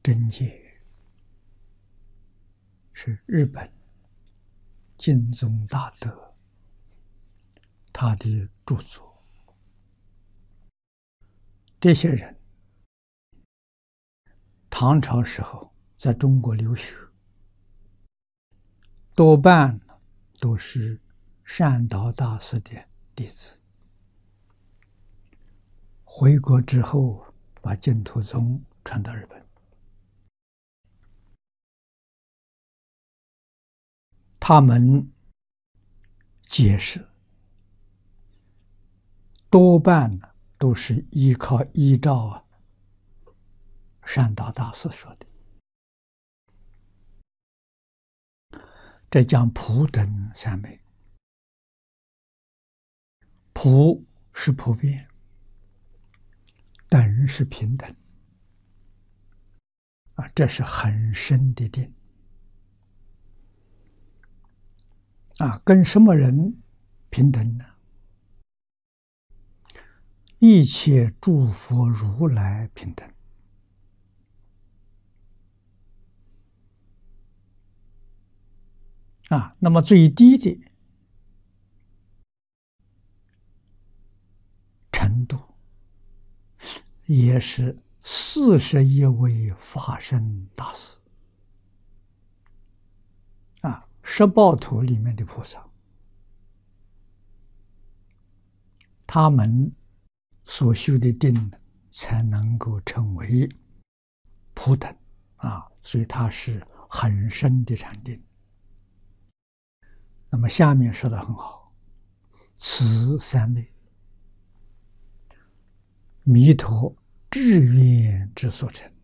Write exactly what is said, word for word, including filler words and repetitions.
真解是日本净宗大德他的著作。这些人唐朝时候在中国留学，多半都是善导大师的弟子。回国之后，把净土宗传到日本。他们解释多半都是依靠依照啊善导大师说的。这讲普等三昧，普是普遍，等是平等啊，这是很深的定啊。跟什么人平等呢？一切诸佛如来平等啊。那么最低的程度，也是四十一位法身大士啊，十报图里面的菩萨，他们所修的定才能够成为普等啊，所以它是很深的禅定。那么下面说的很好，此三昧，弥陀志愿之所成。